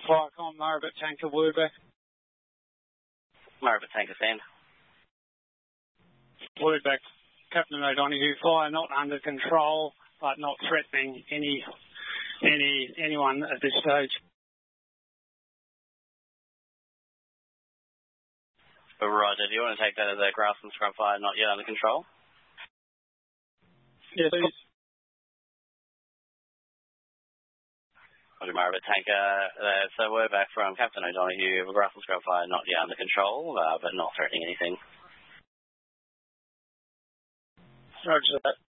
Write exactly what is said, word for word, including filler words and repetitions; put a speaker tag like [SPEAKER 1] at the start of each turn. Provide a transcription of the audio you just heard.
[SPEAKER 1] Viacom, Murrabit Tanker, Wordback.
[SPEAKER 2] Murrabit Tanker, send.
[SPEAKER 1] Wordback, Captain O'Donoghue, fire not under control, but not threatening any, any, anyone at this stage.
[SPEAKER 2] Roger, do you want to take that as a grass and scrub fire not yet under control?
[SPEAKER 1] Yes, please.
[SPEAKER 2] Roger, Murrabit Tanker. Uh, so we're back from Captain O'Donoghue. Grass and scrub fire not yet under control, uh, but not threatening anything.
[SPEAKER 1] Roger that.